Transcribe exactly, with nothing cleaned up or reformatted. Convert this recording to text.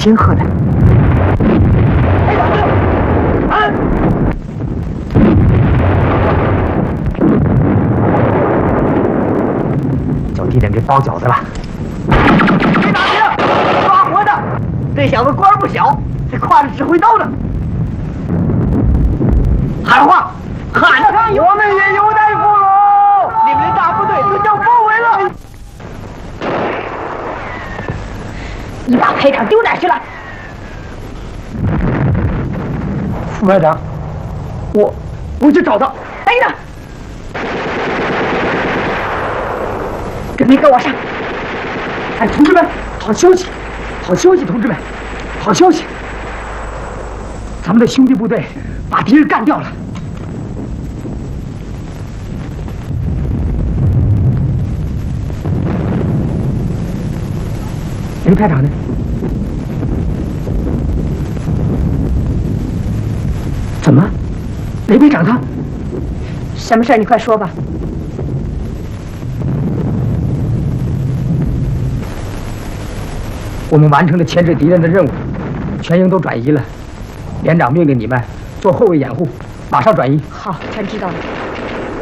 仙鹤呢？哎，叫敌人给包饺子了。别打听，抓活的！这小子官儿不小，还挎着指挥刀呢。喊话！喊着他！我们也有待俘虏，你们的大部队就叫包围了。 你把排长丢哪去了？ 副排长，我我去找他。 哎呀！准备跟我上！ 哎，同志们，好消息！好消息，同志们，好消息！咱们的兄弟部队把敌人干掉了。雷排长呢？怎么？雷排长他？ 什么事儿？你快说吧。 我们完成了牵制敌人的任务，全营都转移了。连长命令你们做后卫掩护，马上转移。 好，全知道了。